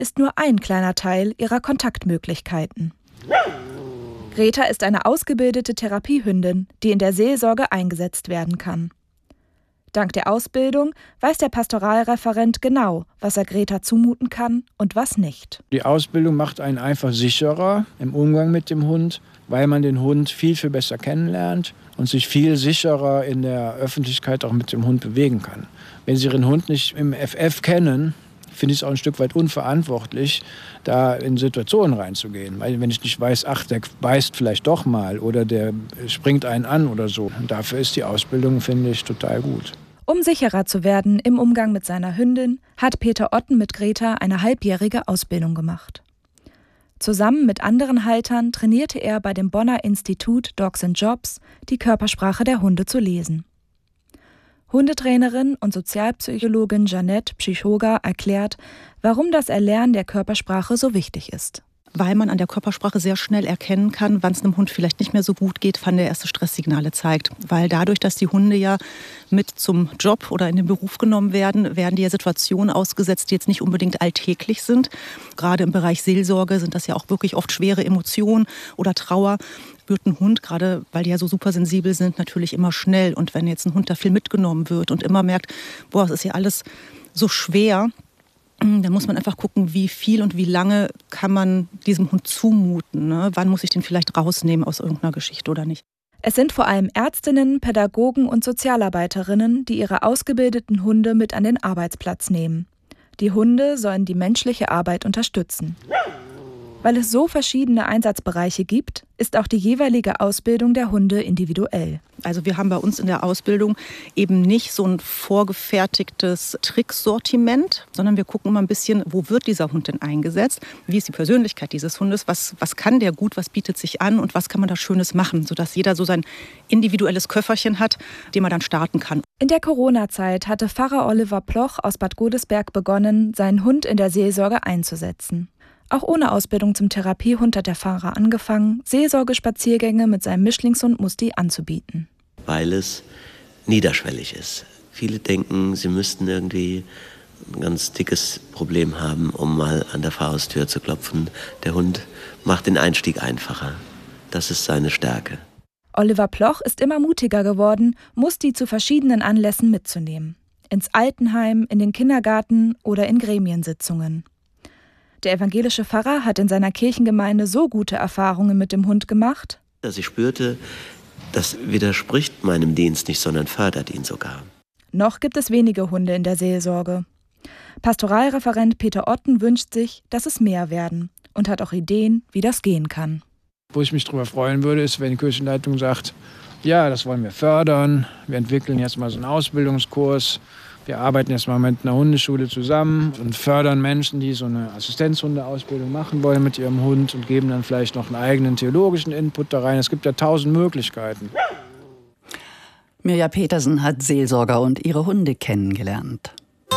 ist nur ein kleiner Teil ihrer Kontaktmöglichkeiten. Greta ist eine ausgebildete Therapiehündin, die in der Seelsorge eingesetzt werden kann. Dank der Ausbildung weiß der Pastoralreferent genau, was er Greta zumuten kann und was nicht. Die Ausbildung macht einen einfach sicherer im Umgang mit dem Hund, weil man den Hund viel, viel besser kennenlernt und sich viel sicherer in der Öffentlichkeit auch mit dem Hund bewegen kann. Wenn Sie Ihren Hund nicht im FF kennen, finde ich es auch ein Stück weit unverantwortlich, da in Situationen reinzugehen. Weil wenn ich nicht weiß, ach, der beißt vielleicht doch mal oder der springt einen an oder so. Und dafür ist die Ausbildung, finde ich, total gut. Um sicherer zu werden im Umgang mit seiner Hündin, hat Peter Otten mit Greta eine halbjährige Ausbildung gemacht. Zusammen mit anderen Haltern trainierte er bei dem Bonner Institut Dogs and Jobs, die Körpersprache der Hunde zu lesen. Hundetrainerin und Sozialpsychologin Jeanette Psychoga erklärt, warum das Erlernen der Körpersprache so wichtig ist. Weil man an der Körpersprache sehr schnell erkennen kann, wann es einem Hund vielleicht nicht mehr so gut geht, wann der erste Stresssignale zeigt. Weil dadurch, dass die Hunde ja mit zum Job oder in den Beruf genommen werden, werden die ja Situationen ausgesetzt, die jetzt nicht unbedingt alltäglich sind. Gerade im Bereich Seelsorge sind das ja auch wirklich oft schwere Emotionen oder Trauer. Wird ein Hund, gerade weil die ja so super sensibel sind, natürlich immer schnell. Und wenn jetzt ein Hund da viel mitgenommen wird und immer merkt, boah, es ist ja alles so schwer, da muss man einfach gucken, wie viel und wie lange kann man diesem Hund zumuten. Ne? Wann muss ich den vielleicht rausnehmen aus irgendeiner Geschichte oder nicht? Es sind vor allem Ärztinnen, Pädagogen und Sozialarbeiterinnen, die ihre ausgebildeten Hunde mit an den Arbeitsplatz nehmen. Die Hunde sollen die menschliche Arbeit unterstützen. Weil es so verschiedene Einsatzbereiche gibt, ist auch die jeweilige Ausbildung der Hunde individuell. Also wir haben bei uns in der Ausbildung eben nicht so ein vorgefertigtes Tricksortiment, sondern wir gucken immer ein bisschen, wo wird dieser Hund denn eingesetzt? Wie ist die Persönlichkeit dieses Hundes? Was kann der gut? Was bietet sich an? Und was kann man da Schönes machen? Sodass jeder so sein individuelles Köfferchen hat, dem man dann starten kann. In der Corona-Zeit hatte Pfarrer Oliver Ploch aus Bad Godesberg begonnen, seinen Hund in der Seelsorge einzusetzen. Auch ohne Ausbildung zum Therapiehund hat der Pfarrer angefangen, Seelsorgespaziergänge mit seinem Mischlingshund Musti anzubieten. Weil es niederschwellig ist. Viele denken, sie müssten irgendwie ein ganz dickes Problem haben, um mal an der Pfarrhaustür zu klopfen. Der Hund macht den Einstieg einfacher. Das ist seine Stärke. Oliver Ploch ist immer mutiger geworden, Musti zu verschiedenen Anlässen mitzunehmen. Ins Altenheim, in den Kindergarten oder in Gremiensitzungen. Der evangelische Pfarrer hat in seiner Kirchengemeinde so gute Erfahrungen mit dem Hund gemacht, dass ich spürte, das widerspricht meinem Dienst nicht, sondern fördert ihn sogar. Noch gibt es wenige Hunde in der Seelsorge. Pastoralreferent Peter Otten wünscht sich, dass es mehr werden und hat auch Ideen, wie das gehen kann. Wo ich mich darüber freuen würde, ist, wenn die Kirchenleitung sagt, ja, das wollen wir fördern, wir entwickeln jetzt mal so einen Ausbildungskurs. Wir arbeiten jetzt mal mit einer Hundeschule zusammen und fördern Menschen, die so eine Assistenzhundeausbildung machen wollen mit ihrem Hund und geben dann vielleicht noch einen eigenen theologischen Input da rein. Es gibt ja 1000 Möglichkeiten. Mirja Petersen hat Seelsorger und ihre Hunde kennengelernt.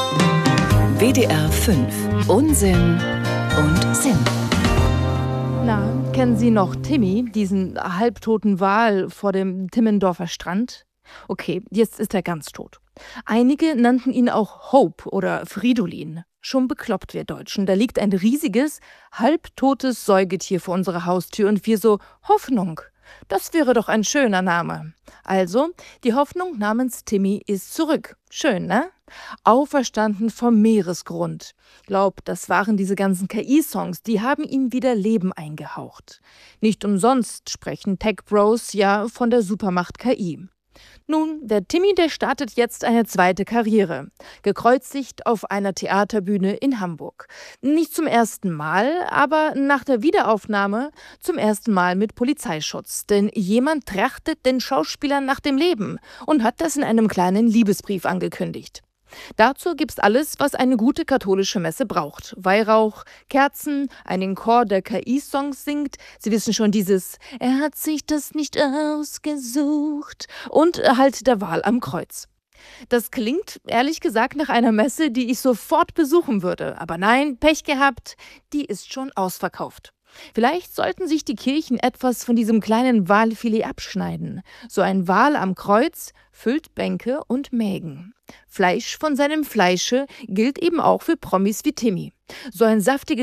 WDR 5. Unsinn und Sinn. Na, kennen Sie noch Timmy, diesen halbtoten Wal vor dem Timmendorfer Strand? Okay, jetzt ist er ganz tot. Einige nannten ihn auch Hope oder Fridolin. Schon bekloppt wir Deutschen. Da liegt ein riesiges, halbtotes Säugetier vor unserer Haustür und wir so, Hoffnung. Das wäre doch ein schöner Name. Also, die Hoffnung namens Timmy ist zurück. Schön, ne? Auferstanden vom Meeresgrund. Glaub, das waren diese ganzen KI-Songs, die haben ihm wieder Leben eingehaucht. Nicht umsonst sprechen Tech-Bros ja von der Supermacht KI. Nun, der Timmy, der startet jetzt eine zweite Karriere. Gekreuzigt auf einer Theaterbühne in Hamburg. Nicht zum ersten Mal, aber nach der Wiederaufnahme zum ersten Mal mit Polizeischutz. Denn jemand trachtet den Schauspielern nach dem Leben und hat das in einem kleinen Liebesbrief angekündigt. Dazu gibt's alles, was eine gute katholische Messe braucht. Weihrauch, Kerzen, einen Chor, der KI-Songs singt. Sie wissen schon dieses „Er hat sich das nicht ausgesucht" und halt der Wal am Kreuz. Das klingt, ehrlich gesagt, nach einer Messe, die ich sofort besuchen würde. Aber nein, Pech gehabt, die ist schon ausverkauft. Vielleicht sollten sich die Kirchen etwas von diesem kleinen Walfilet abschneiden. So ein Wal am Kreuz füllt Bänke und Mägen. Fleisch von seinem Fleische gilt eben auch für Promis wie Timmy. So ein saftiges